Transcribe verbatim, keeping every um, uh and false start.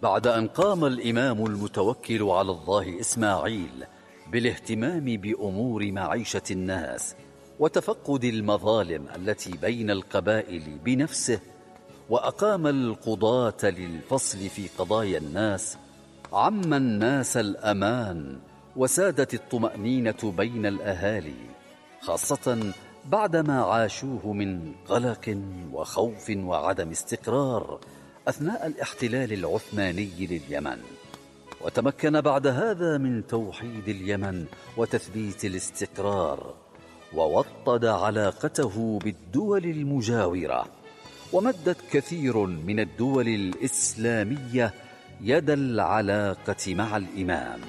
بعد أن قام الإمام المتوكل على الله إسماعيل بالاهتمام بأمور معيشة الناس وتفقد المظالم التي بين القبائل بنفسه، وأقام القضاة للفصل في قضايا الناس، عم الناس الأمان وسادت الطمأنينة بين الأهالي، خاصة بعدما عاشوه من قلق وخوف وعدم استقرار أثناء الاحتلال العثماني لليمن. وتمكن بعد هذا من توحيد اليمن وتثبيت الاستقرار، ووطد علاقته بالدول المجاورة، ومدت كثير من الدول الإسلامية يد العلاقة مع الإمام.